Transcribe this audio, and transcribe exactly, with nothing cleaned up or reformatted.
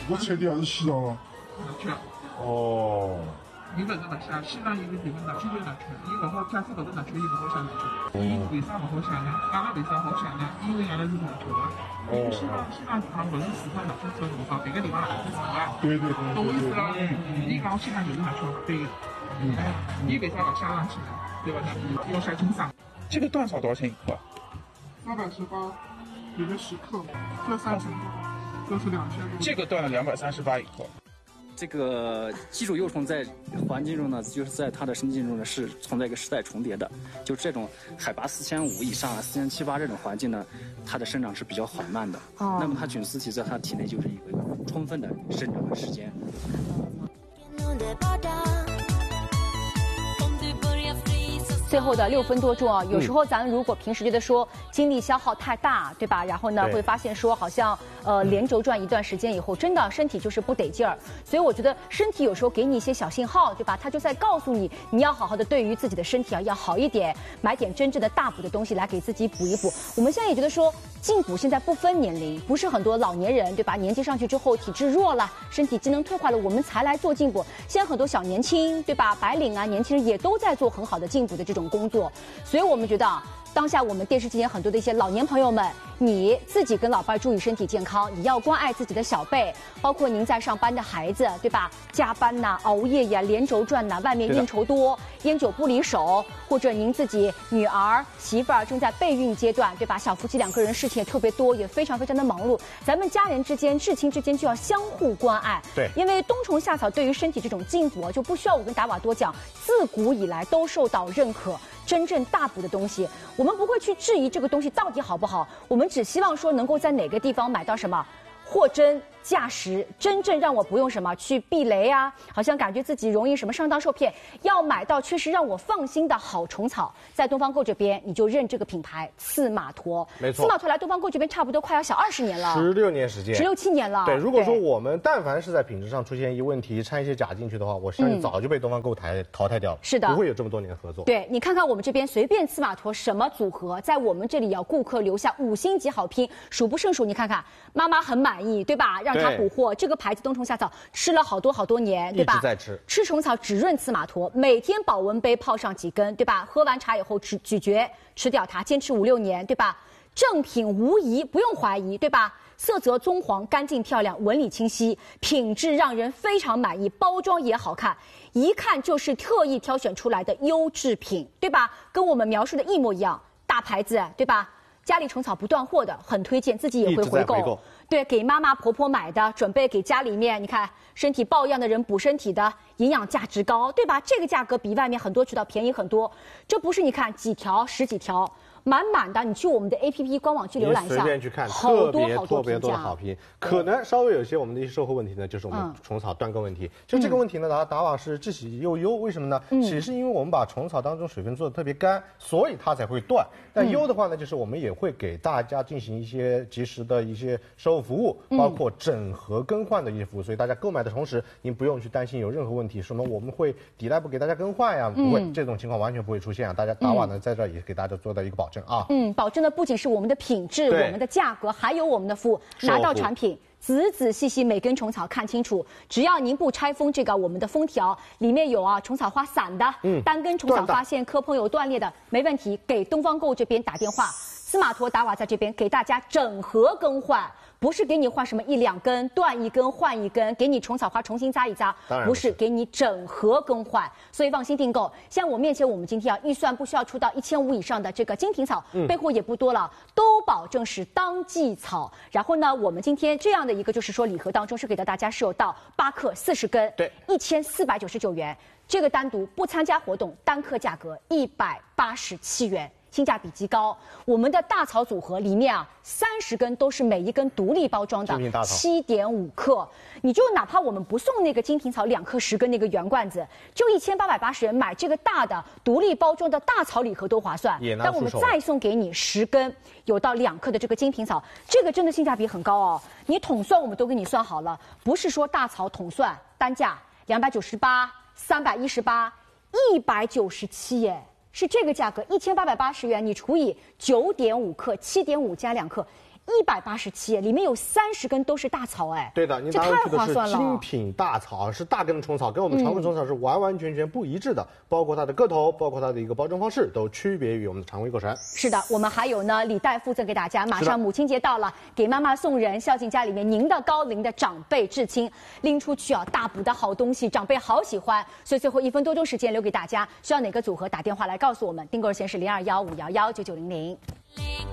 我彻底还是洗了吗？ 去。 哦。 你汶着拿下，西南一个地方拿去就拿去，你不好，假使到这拿去，你不好下拿去。你为啥不好下呢？刚刚为啥好下呢？因为原来是拿去的。因为西南西南地方不是市场拿去收多少，别个地方拿去是吧？ 对对对。 懂意思了？你讲西南就是拿去对。嗯。你为啥要下上去呢？对吧？要下清爽。这个断草多少钱一克？八百十八，一个十克，这三十克，这是两千多。这个断了两百三十八一克。 这个寄主幼虫在环境中呢，就是在它的生境中呢是存在一个世代重叠的。就这种海拔四千五以上啊、四千七八这种环境呢，它的生长是比较缓慢的。哦。那么它菌丝体在它体内就是一个充分的生长的时间。 最后的六分多钟啊，有时候咱们如果平时觉得说精力消耗太大，对吧？然后呢，会发现说好像呃连轴转一段时间以后，真的身体就是不得劲儿。所以我觉得身体有时候给你一些小信号，对吧？它就在告诉你，你要好好的对于自己的身体啊要好一点，买点真正的大补的东西来给自己补一补。我们现在也觉得说进补现在不分年龄，不是很多老年人对吧？年纪上去之后体质弱了，身体机能退化了，我们才来做进补。现在很多小年轻对吧？白领啊，年轻人也都在做很好的进补的这种工作，所以我们觉得啊，当下我们电视机前很多的一些老年朋友们，你自己跟老伴注意身体健康，你要关爱自己的小辈，包括您在上班的孩子，对吧？加班呐、熬夜呀、连轴转呐，外面应酬多，烟酒不离手，或者您自己女儿、媳妇儿正在备孕阶段，对吧？小夫妻两个人事情也特别多，也非常非常的忙碌，咱们家人之间、至亲之间就要相互关爱。 对， 因为冬虫夏草对于身体这种进补啊，就不需要我跟达瓦多讲，自古以来都受到认可。真正大补的东西，我们不会去质疑这个东西到底好不好，我们只希望说能够在哪个地方买到什么货真价实，真正让我不用什么去避雷啊，好像感觉自己容易什么上当受骗，要买到确实让我放心的好虫草，在东方购这边你就认这个品牌刺马驼。 没错， 刺马驼来东方购这边差不多快要小二十年了， 十六年时间， 十六七年了。 对，如果说我们但凡是在品质上出现一问题，掺一些假进去的话，我相信早就被东方购台淘汰掉了。 是的， 不会有这么多年的合作。 对，你看看我们这边随便刺马驼什么组合，在我们这里要顾客留下五星级好评，数不胜数。你看看，妈妈很满意，对吧？让他补货，这个牌子冬虫夏草吃了好多好多年，对吧？ 一直在吃。 吃虫草只润刺马驼，每天保温杯泡上几根，对吧？喝完茶以后咀咀嚼吃掉它，坚持五六年，对吧？正品无疑，不用怀疑，对吧？色泽棕黄，干净漂亮，纹理清晰，品质让人非常满意，包装也好看，一看就是特意挑选出来的优质品，对吧？跟我们描述的一模一样，大牌子，对吧？家里虫草不断货的，很推荐，自己也会回购。 回购对，给妈妈婆婆买的，准备给家里面，你看身体抱恙的人补身体的，营养价值高，对吧？这个价格比外面很多渠道便宜很多，这不是你看几条十几条。满满的，你去我们的 A P P 官网去浏览一下， 随便去看， 好多特别特别多的好评。可能稍微有些我们的一些售后问题呢，就是我们虫草断根问题。就这个问题呢，达达瓦是既喜又忧，为什么呢？喜是因为我们把虫草当中水分做的特别干，所以它才会断。但忧的话呢，就是我们也会给大家进行一些及时的一些售后服务，包括整合更换的一些服务。所以大家购买的同时，您不用去担心有任何问题，什么我们会抵赖不给大家更换呀，不会，这种情况完全不会出现啊。大家达瓦呢在这儿也给大家做到一个保证啊。 嗯，保证的不仅是我们的品质、我们的价格，还有我们的服务。拿到产品，仔仔细细每根虫草看清楚，只要您不拆封这个我们的封条，里面有啊虫草花散的，嗯，单根虫草发现磕碰有断裂的，没问题，给东方购这边打电话，司马驼达瓦在这边给大家整合更换。不是给你换什么一两根，断一根换一根，给你虫草花重新扎一扎，不是给你整合更换，所以放心订购。像我面前，我们今天啊，预算不需要出到一千五以上的这个金瓶草，嗯、备货也不多了，都保证是当季草。然后呢，我们今天这样的一个就是说礼盒当中是给到大家是有到八克四十根， 对， 一千四百九十九元。这个单独不参加活动，单克价格一百八十七元。性价比极高，我们的大草组合里面啊，三十根都是每一根独立包装的，七点五克。你就哪怕我们不送那个金瓶草两克十根那个圆罐子，就一千八百八十元买这个大的独立包装的大草礼盒都划算。但我们再送给你十根有到两克的这个金瓶草，这个真的性价比很高哦。你统算我们都给你算好了，不是说大草统算单价两百九十八、三百一十八、一百九十七耶。是这个价格，一千八百八十元，你除以九点五克，七点五加两克， 一百八十七，里面有三十根都是大草，哎， 对的，您这太拿回去的是划算了。 精品大草，是大根的虫草，跟我们常规虫草是完完全全不一致的，嗯、包括它的个头，包括它的一个包装方式，都区别于我们的常规果蝉。 是的，我们还有呢，礼袋附赠给大家。马上母亲节到了，给妈妈送人，孝敬家里面您的高龄的长辈至亲，拎出去啊，大补的好东西，长辈好喜欢。所以最后一分多钟时间留给大家，需要哪个组合打电话来告诉我们，订购热线是零二幺五幺幺九九零零。